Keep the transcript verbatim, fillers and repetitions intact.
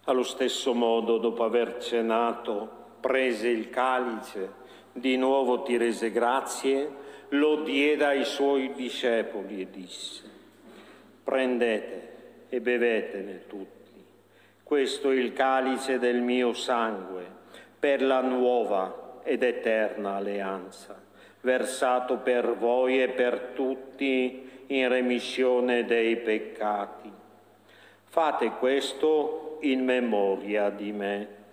Allo stesso modo, dopo aver cenato, prese il calice, di nuovo ti rese grazie, lo diede ai suoi discepoli e disse: prendete e bevetene tutti. Questo è il calice del mio sangue, per la nuova ed eterna alleanza, versato per voi e per tutti in remissione dei peccati. Fate questo in memoria di me.